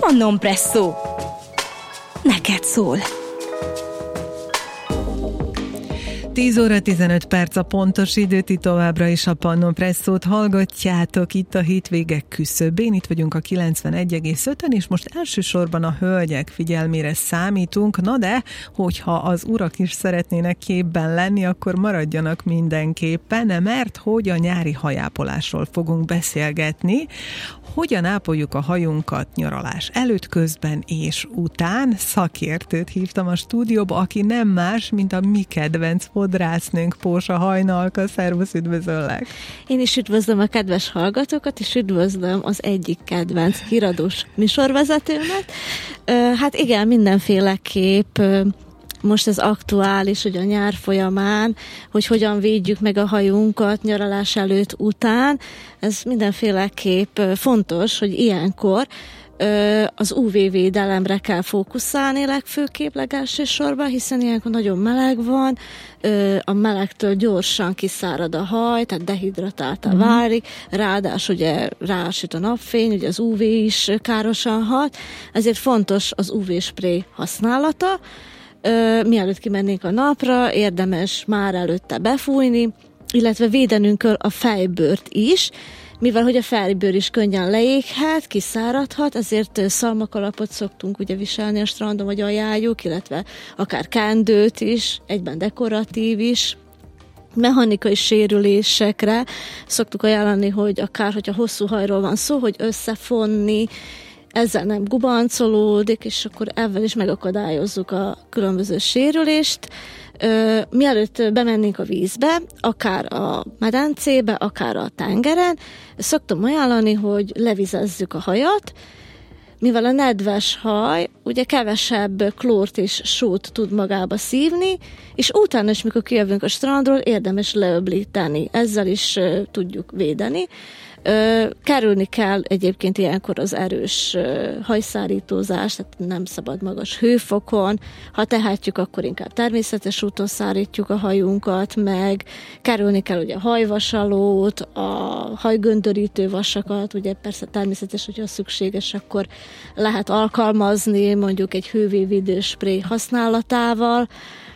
Pannon Presszó. Neked szól. 10 óra 15 perc a pontos idő, ti továbbra is a Pannon Presszót hallgatjátok itt a hétvégek küszöbén, itt vagyunk a 91,5-en, és most elsősorban a hölgyek figyelmére számítunk, na de, hogyha az urak is szeretnének képben lenni, akkor maradjanak mindenképpen, mert hogy a nyári hajápolásról fogunk beszélgetni, hogyan ápoljuk a hajunkat nyaralás előtt, közben és után. Szakértőt hívtam a stúdióba, aki nem más, mint a mi kedvenc fodrásznőnk, Pósa Hajnalka. Szervusz, üdvözöllek! Én is üdvözlöm a kedves hallgatókat, és üdvözlöm az egyik kedvenc híradós műsorvezetőmet. Hát igen, mindenféleképp most ez aktuális, hogy a nyár folyamán, hogy hogyan védjük meg a hajunkat nyaralás előtt, után. Ez mindenféleképp fontos, hogy ilyenkor az UV-védelemre kell fókuszálni legfőképp legelsősorban, hiszen ilyenkor nagyon meleg van, a melegtől gyorsan kiszárad a haj, tehát dehidratáltá válik, ráadásul ugye rásüt a napfény, ugye az UV is károsan hat, ezért fontos az UV-spray használata. Mielőtt kimennénk a napra, érdemes már előtte befújni, illetve védenünk kell a fejbőrt is, mivel hogy a fejbőr is könnyen leéghet, kiszáradhat, ezért szalmakalapot szoktunk ugye viselni a strandon, vagy ajánljuk, illetve akár kendőt is, egyben dekoratív is. Mechanikai sérülésekre szoktuk ajánlani, hogy akár, hogyha hosszú hajról van szó, hogy összefonni, ezzel nem gubancolódik, és akkor ezzel is megakadályozzuk a különböző sérülést. Mielőtt bemennénk a vízbe, akár a medencébe, akár a tengeren, szoktam ajánlani, hogy levizezzük a hajat, mivel a nedves haj ugye kevesebb klórt és sót tud magába szívni, és utána is, mikor kijövünk a strandról, érdemes leöblíteni. Ezzel is tudjuk védeni. Kerülni kell egyébként ilyenkor az erős hajszárítózás, tehát nem szabad magas hőfokon, ha tehetjük, akkor inkább természetes úton szárítjuk a hajunkat, meg kerülni kell ugye a hajvasalót, a hajgöndörítő vasakat, ugye persze természetes, hogyha szükséges, akkor lehet alkalmazni mondjuk egy hővédő spray használatával.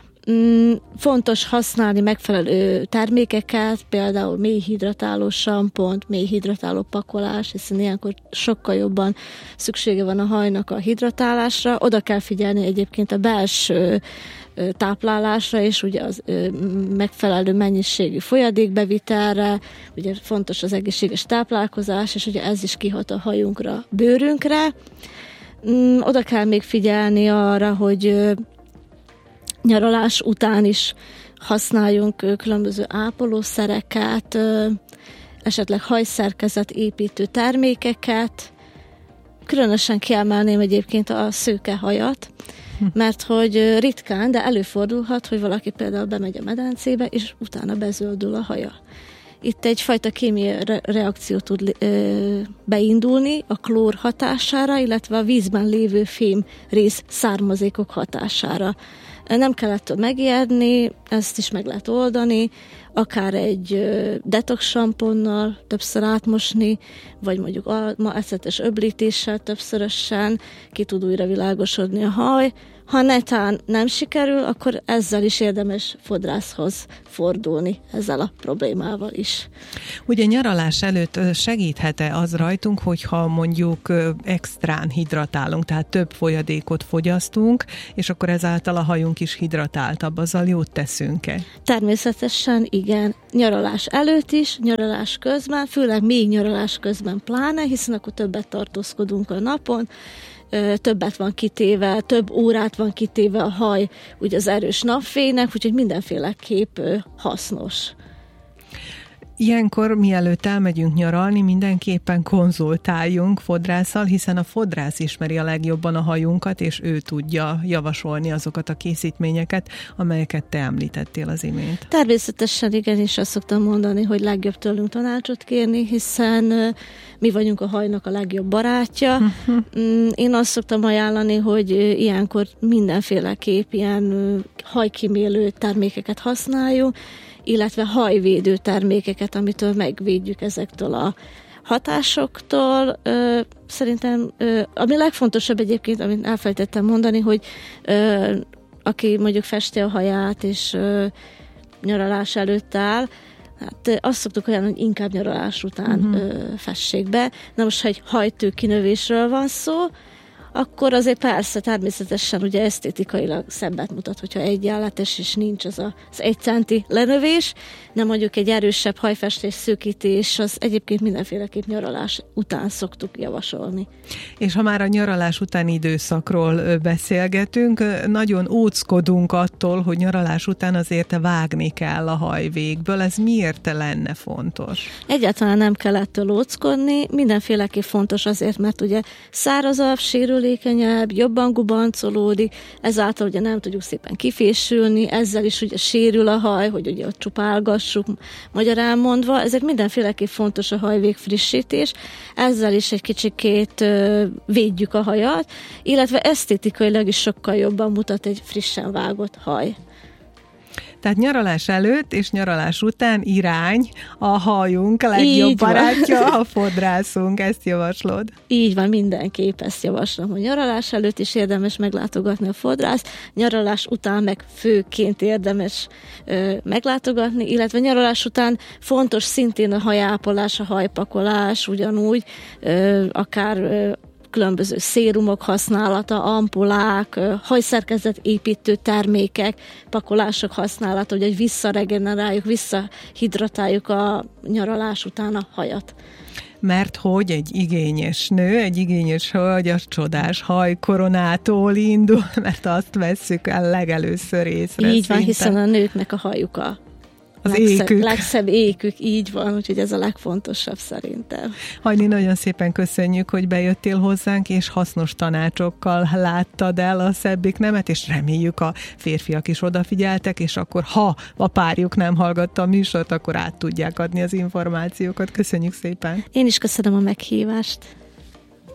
Fontos használni megfelelő termékeket, például mélyhidratáló sampont, mélyhidratáló pakolás, hiszen ilyenkor sokkal jobban szüksége van a hajnak a hidratálásra. Oda kell figyelni egyébként a belső táplálásra, és ugye az megfelelő mennyiségű folyadékbevitelre, ugye fontos az egészséges táplálkozás, és ugye ez is kihat a hajunkra, bőrünkre. Oda kell még figyelni arra, hogy nyaralás után is használjunk különböző ápolószereket, esetleg hajszerkezet építő termékeket. Különösen kiemelném egyébként a szőkehajat, mert hogy ritkán, de előfordulhat, hogy valaki például bemegy a medencébe, és utána bezöldül a haja. Itt egyfajta kémiai reakció tud beindulni a klór hatására, illetve a vízben lévő fém rész származékok hatására. Nem kell ettől megijedni, ezt is meg lehet oldani, akár egy detox samponnal többször átmosni, vagy mondjuk ecetes öblítéssel többszörösen ki tud újra világosodni a haj. Ha netán nem sikerül, akkor ezzel is érdemes fodrászhoz fordulni, ezzel a problémával is. Ugye nyaralás előtt segíthet-e az rajtunk, hogyha mondjuk extrán hidratálunk, tehát több folyadékot fogyasztunk, és akkor ezáltal a hajunk is hidratáltabb, azzal jót teszünk-e? Természetesen igen. Nyaralás előtt is, nyaralás közben, főleg még nyaralás közben pláne, hiszen akkor többet tartózkodunk a napon, többet van kitéve, több órát van kitéve a haj ugye az erős napfénynek, úgyhogy mindenféleképp hasznos. Ilyenkor, mielőtt elmegyünk nyaralni, mindenképpen konzultáljunk fodrásszal, hiszen a fodrász ismeri a legjobban a hajunkat, és ő tudja javasolni azokat a készítményeket, amelyeket te említettél az imént. Természetesen igen, és azt szoktam mondani, hogy legjobb tőlünk tanácsot kérni, hiszen mi vagyunk a hajnak a legjobb barátja. Én azt szoktam ajánlani, hogy ilyenkor mindenféleképp ilyen hajkímélő termékeket használjunk, illetve hajvédő termékeket, amitől megvédjük ezektől a hatásoktól szerintem, ami legfontosabb egyébként, amit elfelejtettem mondani, hogy aki mondjuk festi a haját, és nyaralás előtt áll, hát azt szoktuk olyan, hogy inkább nyaralás után fessék be. Na most, ha egy hajtőkinövésről van szó, akkor azért persze természetesen ugye esztétikailag szebbet mutat, hogyha egyenletes és nincs az 1 centi lenövés, de mondjuk egy erősebb hajfestés, szőkítés, az egyébként mindenféleképp nyaralás után szoktuk javasolni. És ha már a nyaralás utáni időszakról beszélgetünk, nagyon óckodunk attól, hogy nyaralás után azért vágni kell a hajvégből. Ez miért lenne fontos? Egyáltalán nem kell ettől óckodni, mindenféleképp fontos azért, mert ugye szárazabb, sérülékenyebb, jobban gubancolódik, ezáltal ugye nem tudjuk szépen kifésülni, ezzel is ugye sérül a haj, hogy ugye ott csupálgassuk, magyarán mondva, ezért mindenféleképp fontos a hajvég frissítés, ezzel is egy kicsikét védjük a hajat, illetve esztétikailag is sokkal jobban mutat egy frissen vágott haj. Tehát nyaralás előtt és nyaralás után irány a hajunk legjobb barátja, a fodrászunk, ezt javaslod? Így van, mindenképp ezt javaslom, hogy nyaralás előtt is érdemes meglátogatni a fodrászt, nyaralás után meg főként érdemes meglátogatni, illetve nyaralás után fontos szintén a hajápolás, a hajpakolás, ugyanúgy akár különböző szérumok használata, ampulák, hajszerkezet építő termékek, pakolások használata, hogy visszaregeneráljuk, visszahidratáljuk a nyaralás után a hajat. Mert hogy egy igényes nő, egy igényes hölgy a csodás hajkoronától indul, mert azt vesszük el legelőször észre. Így van, hiszen a nőknek a hajuk az legszebb ékük, így van, úgyhogy ez a legfontosabb szerintem. Hajni, nagyon szépen köszönjük, hogy bejöttél hozzánk, és hasznos tanácsokkal láttad el a szebbik nemet, és reméljük a férfiak is odafigyeltek, és akkor ha a párjuk nem hallgatta a műsort, akkor át tudják adni az információkat. Köszönjük szépen! Én is köszönöm a meghívást!